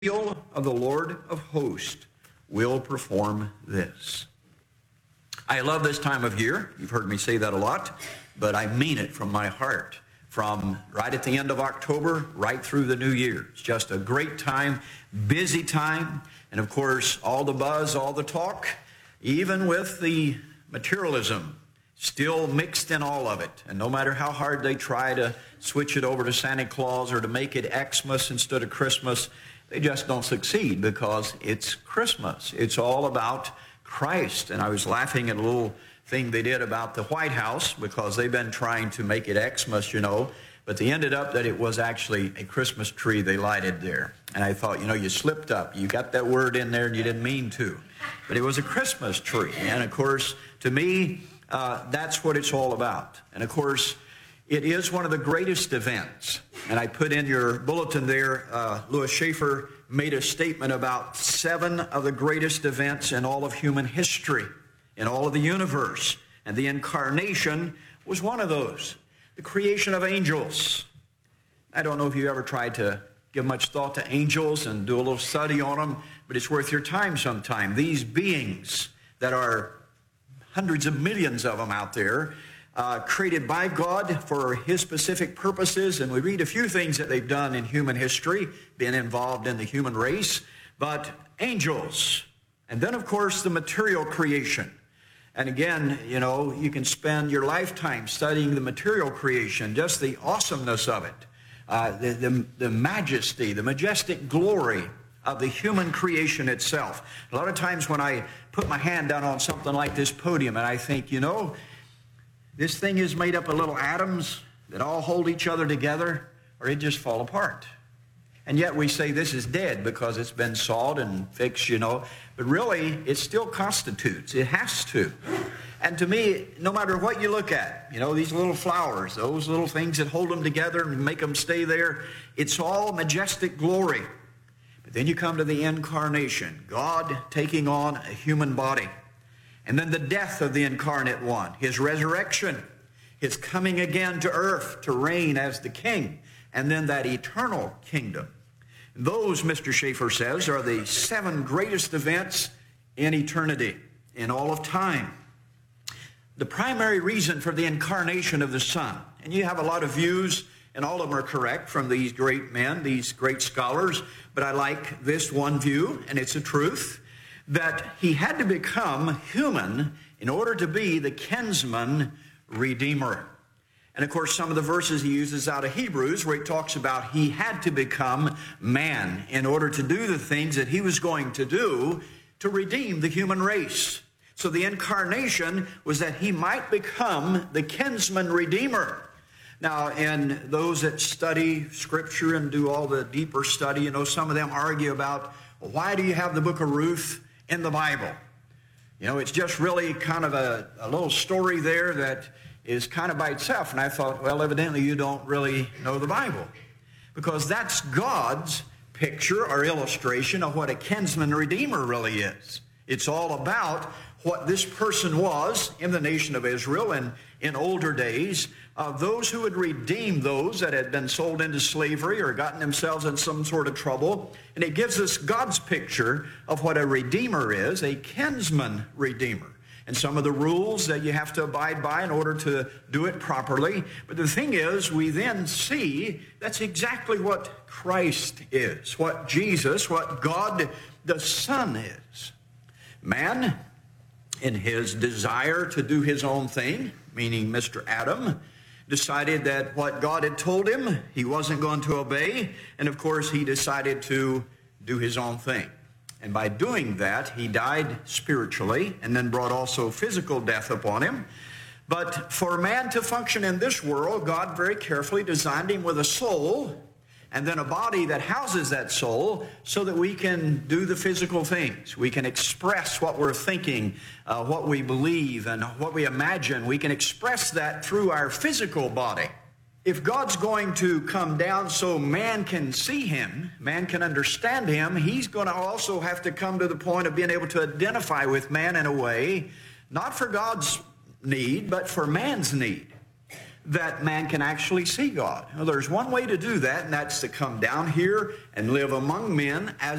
Seal of the Lord of hosts will perform this. I love this time of year. You've heard me say that a lot, but I mean it from my heart. From right at the end of October, right through the new year. It's just a great time, busy time, and of course, all the buzz, all the talk, even with the materialism still mixed in all of it. And no matter how hard they try to switch it over to Santa Claus or to make it Xmas instead of Christmas, they just don't succeed because it's Christmas. It's all about Christ. And I was laughing at a little thing they did about the White House because they've been trying to make it Xmas, but they ended up that it was actually a Christmas tree they lighted there. And I thought, you slipped up. You got that word in there and you didn't mean to. But it was a Christmas tree. And of course, to me, that's what it's all about. And of course, it is one of the greatest events. And I put in your bulletin there, Louis Schaefer made a statement about 7 of the greatest events in all of human history, in all of the universe. And the incarnation was one of those. The creation of angels. I don't know if you ever tried to give much thought to angels and do a little study on them, but it's worth your time sometime. These beings that are hundreds of millions of them out there, created by God for His specific purposes, and we read a few things that they've done in human history, been involved in the human race, but angels. And then, of course, the material creation. And again, you can spend your lifetime studying the material creation, just the awesomeness of it, the majesty, the majestic glory of the human creation itself. A lot of times when I put my hand down on something like this podium and I think, this thing is made up of little atoms that all hold each other together, or it just fall apart. And yet we say this is dead because it's been sawed and fixed, but really it still constitutes. It has to. And to me, no matter what you look at, these little flowers, those little things that hold them together and make them stay there, it's all majestic glory. But then you come to the incarnation, God taking on a human body. And then the death of the incarnate one, His resurrection, His coming again to earth to reign as the king, and then that eternal kingdom. Those, Mr. Schaefer says, are the 7 greatest events in eternity, in all of time. The primary reason for the incarnation of the Son, and you have a lot of views, and all of them are correct from these great men, these great scholars, but I like this one view, and it's a truth, that He had to become human in order to be the kinsman redeemer. And of course, some of the verses he uses out of Hebrews where he talks about He had to become man in order to do the things that He was going to do to redeem the human race. So the incarnation was that He might become the kinsman redeemer. Now, and those that study Scripture and do all the deeper study, some of them argue about, well, why do you have the book of Ruth in the Bible? It's just really kind of a little story there that is kind of by itself. And I thought, well, evidently you don't really know the Bible, because that's God's picture or illustration of what a kinsman redeemer really is. It's all about what this person was in the nation of Israel and in older days, those who would redeem those that had been sold into slavery or gotten themselves in some sort of trouble. And it gives us God's picture of what a redeemer is, a kinsman redeemer. And some of the rules that you have to abide by in order to do it properly. But the thing is, we then see that's exactly what Christ is, what Jesus, what God the Son is. Man, in his desire to do his own thing, meaning Mr. Adam, decided that what God had told him, he wasn't going to obey. And of course, he decided to do his own thing. And by doing that, he died spiritually and then brought also physical death upon him. But for man to function in this world, God very carefully designed him with a soul and then a body that houses that soul so that we can do the physical things. We can express what we're thinking, what we believe, and what we imagine. We can express that through our physical body. If God's going to come down so man can see Him, man can understand Him, He's going to also have to come to the point of being able to identify with man in a way, not for God's need, but for man's need. that man can actually see God. Now, there's one way to do that, and that's to come down here and live among men as